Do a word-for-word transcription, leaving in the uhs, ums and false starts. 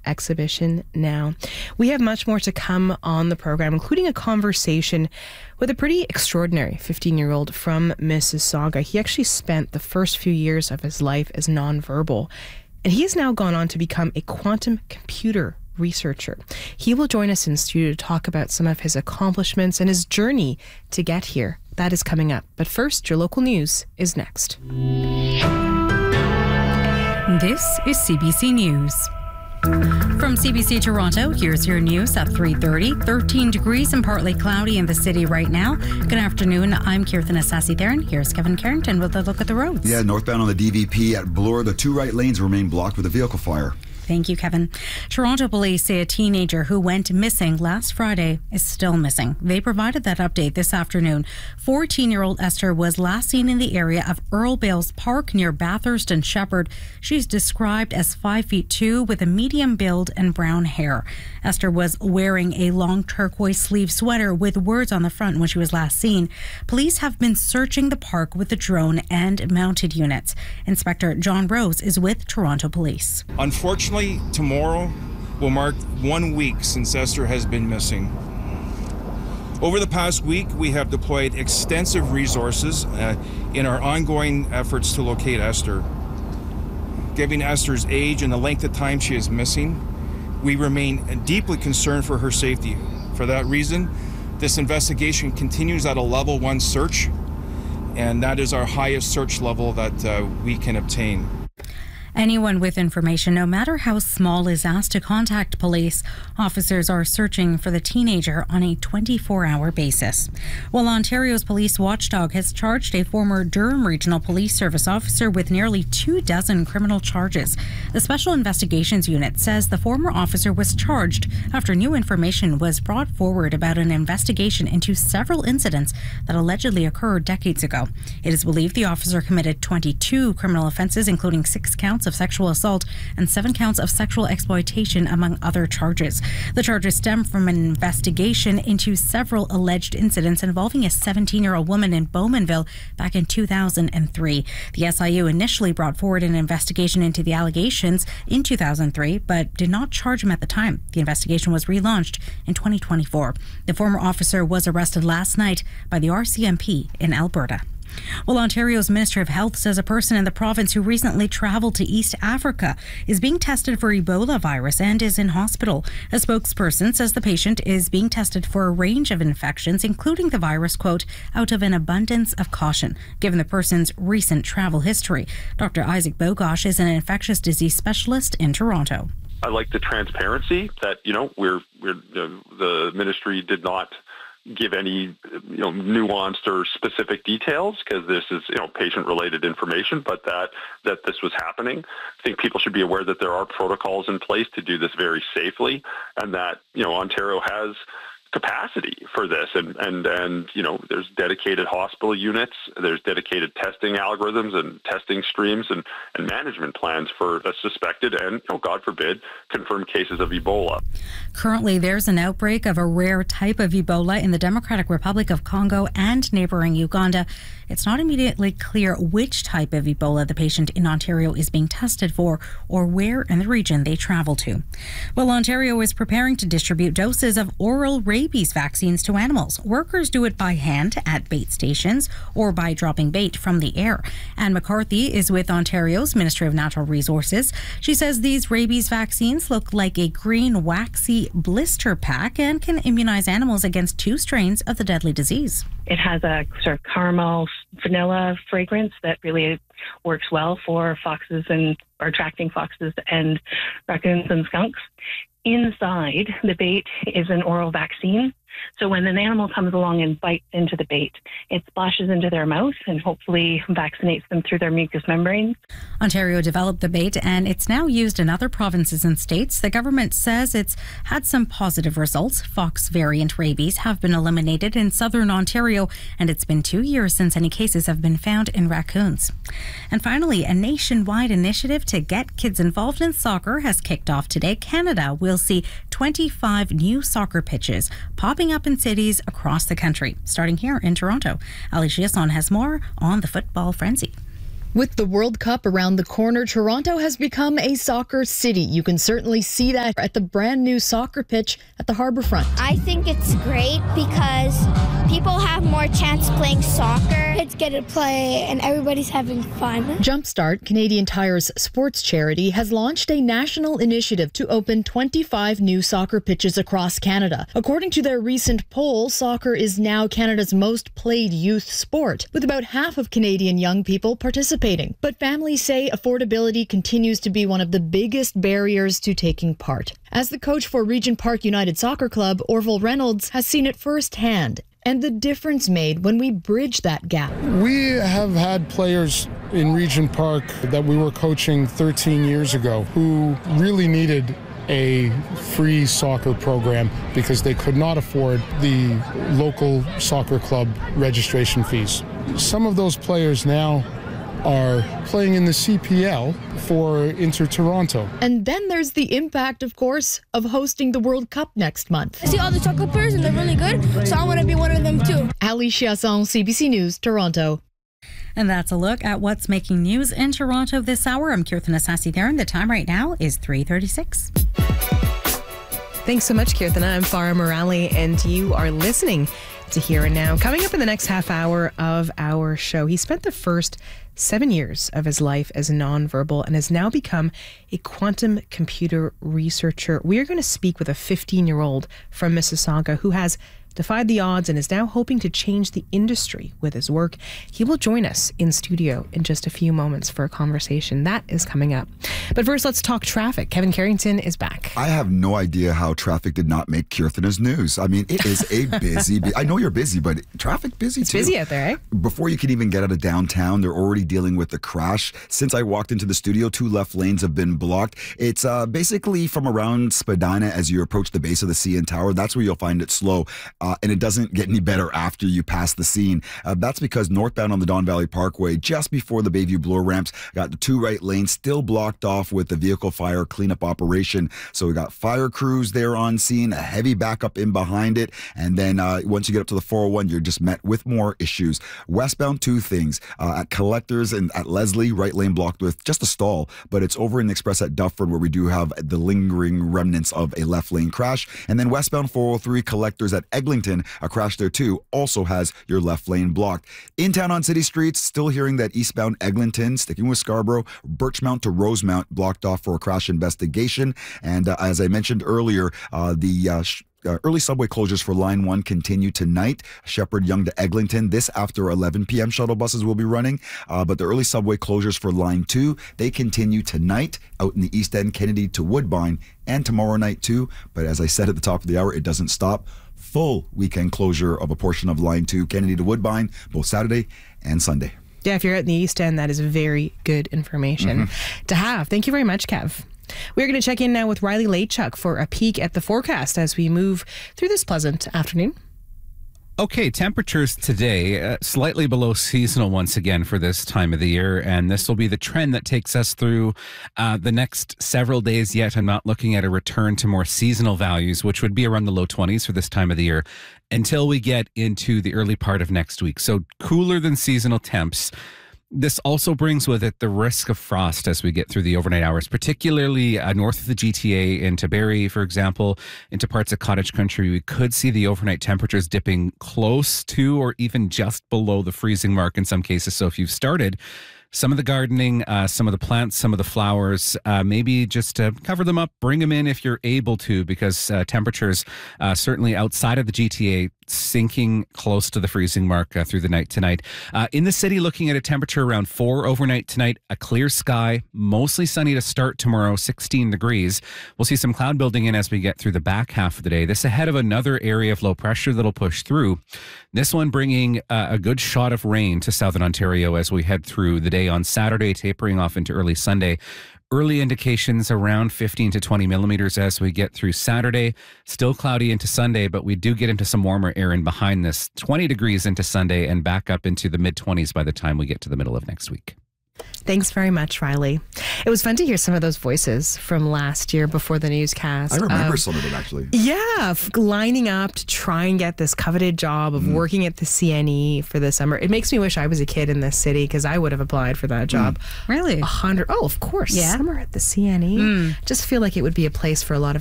exhibition now. We have much more to come on the program, including a conversation with a pretty extraordinary fifteen-year-old from Mississauga. He actually spent the first few years of his life as nonverbal, and he has now gone on to become a quantum computer researcher. He will join us in studio to talk about some of his accomplishments and his journey to get here. That is coming up. But first, your local news is next. This is C B C News. From C B C Toronto, here's your news at three thirty. thirteen degrees and partly cloudy in the city right now. Good afternoon. I'm Kirtan Assasi-Theron. Here's Kevin Carrington with a look at the roads. Yeah, northbound on the D V P at Bloor, the two right lanes remain blocked with a vehicle fire. Thank you, Kevin. Toronto police say a teenager who went missing last Friday is still missing. They provided that update this afternoon. fourteen-year-old Esther was last seen in the area of Earl Bales Park near Bathurst and Shepherd. She's described as five feet two with a medium build and brown hair. Esther was wearing a long turquoise sleeve sweater with words on the front when she was last seen. Police have been searching the park with a drone and mounted units. Inspector John Rose is with Toronto Police. Unfortunately, tomorrow will mark one week since Esther has been missing. Over the past week, we have deployed extensive resources uh, in our ongoing efforts to locate Esther. Given Esther's age and the length of time she is missing, we remain deeply concerned for her safety. For that reason, this investigation continues at a level one search, and that is our highest search level that uh, we can obtain. Anyone with information, no matter how small, is asked to contact police. Officers are searching for the teenager on a twenty-four hour basis. While Ontario's police watchdog has charged a former Durham Regional Police Service officer with nearly two dozen criminal charges. The Special Investigations Unit says the former officer was charged after new information was brought forward about an investigation into several incidents that allegedly occurred decades ago. It is believed the officer committed twenty-two criminal offences, including six counts of sexual assault and seven counts of sexual exploitation, among other charges. The charges stem from an investigation into several alleged incidents involving a seventeen-year-old woman in Bowmanville back in two thousand three. The S I U initially brought forward an investigation into the allegations in two thousand three, but did not charge him at the time. The investigation was relaunched in twenty twenty-four. The former officer was arrested last night by the R C M P in Alberta. Well, Ontario's Minister of Health says a person in the province who recently travelled to East Africa is being tested for Ebola virus and is in hospital. A spokesperson says the patient is being tested for a range of infections, including the virus, quote, out of an abundance of caution, given the person's recent travel history. Doctor Isaac Bogosh is an infectious disease specialist in Toronto. I like the transparency that, you know, we're, we're uh, the ministry did not give any, you know, nuanced or specific details because this is, you know, patient-related information, but that that this was happening. I think people should be aware that there are protocols in place to do this very safely, and that, you know, Ontario has capacity for this, and and and you know, there's dedicated hospital units, there's dedicated testing algorithms and testing streams and and management plans for a suspected and, you know, God forbid, confirmed cases of Ebola. Currently, there's an outbreak of a rare type of Ebola in the Democratic Republic of Congo and neighbouring Uganda. It's not immediately clear which type of Ebola the patient in Ontario is being tested for or where in the region they travel to. Well, Ontario is preparing to distribute doses of oral rabies vaccines to animals. Workers do it by hand at bait stations or by dropping bait from the air. Anne McCarthy is with Ontario's Ministry of Natural Resources. She says these rabies vaccines look like a green waxy blister pack and can immunize animals against two strains of the deadly disease. It has a sort of caramel vanilla fragrance that really works well for foxes and or attracting foxes and raccoons and skunks. Inside the bait is an oral vaccine. So when an animal comes along and bites into the bait, it splashes into their mouth and hopefully vaccinates them through their mucous membranes. Ontario developed the bait and it's now used in other provinces and states. The government says it's had some positive results. Fox variant rabies have been eliminated in southern Ontario, and it's been two years since any cases have been found in raccoons. And finally, a nationwide initiative to get kids involved in soccer has kicked off today. Canada will see twenty-five new soccer pitches popping up in cities across the country, starting here in Toronto. Ali Chiasson has more on the football frenzy. With the World Cup around the corner, Toronto has become a soccer city. You can certainly see that at the brand new soccer pitch at the Harbourfront. I think it's great because people have more chance playing soccer. Kids get to play and everybody's having fun. Jumpstart, Canadian Tire's sports charity, has launched a national initiative to open twenty-five new soccer pitches across Canada. According to their recent poll, soccer is now Canada's most played youth sport, with about half of Canadian young people participating. But families say affordability continues to be one of the biggest barriers to taking part. As the coach for Regent Park United Soccer Club, Orville Reynolds, has seen it firsthand, and the difference made when we bridge that gap. We have had players in Regent Park that we were coaching thirteen years ago who really needed a free soccer program because they could not afford the local soccer club registration fees. Some of those players now are playing in the C P L for Inter Toronto. And then there's the impact, of course, of hosting the World Cup next month. I see all the soccer players and they're really good, so I want to be one of them too. Ali Chiasson, C B C News, Toronto. And that's a look at what's making news in Toronto this hour. I'm Kirtana Sasitheran. The time right now is three thirty-six. Thanks so much, Kirtana. I'm Farah Morali, and you are listening to Here and Now. Coming up in the next half hour of our show, he spent the first seven years of his life as nonverbal and has now become a quantum computer researcher. We are going to speak with a fifteen-year-old from Mississauga who has defied the odds and is now hoping to change the industry with his work. He will join us in studio in just a few moments for a conversation. That is coming up. But first, let's talk traffic. Kevin Carrington is back. I have no idea how traffic did not make Kirtana's news. I mean, it is a busy, I know you're busy, but traffic busy it's too. It's busy out there, eh? Before you can even get out of downtown, they're already dealing with the crash. Since I walked into the studio, two left lanes have been blocked. It's uh, basically from around Spadina as you approach the base of the C N Tower. That's where you'll find it slow. Uh, and it doesn't get any better after you pass the scene. Uh, that's because northbound on the Don Valley Parkway, just before the Bayview Bloor ramps, got the two right lanes still blocked off with the vehicle fire cleanup operation. So we got fire crews there on scene, a heavy backup in behind it. And then uh, once you get up to the four oh one, you're just met with more issues. Westbound, two things. Uh, at Collectors and at Leslie, right lane blocked with just a stall, but it's over in the Express at Dufferin where we do have the lingering remnants of a left lane crash. And then westbound four oh three Collectors at Eglinton, a crash there too, also has your left lane blocked. In town on city streets, still hearing that eastbound Eglinton, sticking with Scarborough, Birchmount to Rosemount blocked off for a crash investigation. And uh, as I mentioned earlier, uh, the uh, sh- Uh, early subway closures for Line one continue tonight. Shepherd Young to Eglinton. This after eleven p.m. shuttle buses will be running. Uh, but the early subway closures for Line two, they continue tonight out in the East End, Kennedy to Woodbine, and tomorrow night too. But as I said at the top of the hour, it doesn't stop. Full weekend closure of a portion of Line two, Kennedy to Woodbine, both Saturday and Sunday. Yeah, if you're out in the East End, that is very good information mm-hmm. to have. Thank you very much, Kev. We're going to check in now with Riley Lachuk for a peek at the forecast as we move through this pleasant afternoon. Okay, temperatures today uh, slightly below seasonal once again for this time of the year, and this will be the trend that takes us through uh, the next several days yet. I'm not looking at a return to more seasonal values, which would be around the low twenties for this time of the year, until we get into the early part of next week. So cooler than seasonal temps. This also brings with it the risk of frost as we get through the overnight hours, particularly uh, north of the G T A into Barrie, for example, into parts of cottage country. We could see the overnight temperatures dipping close to or even just below the freezing mark in some cases. So if you've started some of the gardening, uh, some of the plants, some of the flowers, uh, maybe just uh, cover them up, bring them in if you're able to, because uh, temperatures uh, certainly outside of the G T A sinking close to the freezing mark uh, through the night tonight. Uh, in the city, looking at a temperature around four overnight tonight, a clear sky, mostly sunny to start tomorrow, sixteen degrees. We'll see some cloud building in as we get through the back half of the day. This ahead of another area of low pressure that'll push through. This one bringing uh, a good shot of rain to southern Ontario as we head through the day on Saturday, tapering off into early Sunday. Early indications around fifteen to twenty millimeters as we get through Saturday. Still cloudy into Sunday, but we do get into some warmer air in behind this. twenty degrees into Sunday and back up into the mid twenties by the time we get to the middle of next week. Thanks very much, Riley. It was fun to hear some of those voices from last year before the newscast. I remember um, some of them, actually. Yeah, f- lining up to try and get this coveted job of mm. working at the C N E for the summer. It makes me wish I was a kid in this city because I would have applied for that job. Mm. Really? A hundred. Oh, of course. Yeah. Summer at the C N E. Mm. Just feel like it would be a place for a lot of